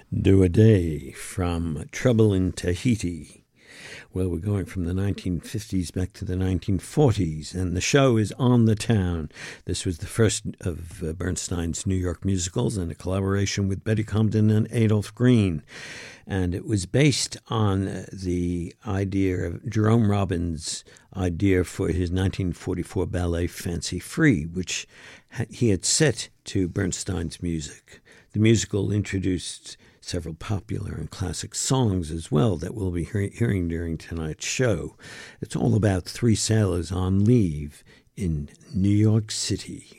Do a Day from Trouble in Tahiti. Well, we're going from the 1950s back to the 1940s, and the show is On the Town. This was the first of Bernstein's New York musicals in a collaboration with Betty Comden and Adolph Green. And it was based on the idea of Jerome Robbins' idea for his 1944 ballet Fancy Free, which he had set to Bernstein's music. The musical introduced several popular and classic songs as well that we'll be hearing during tonight's show. It's all about three sailors on leave in New York City.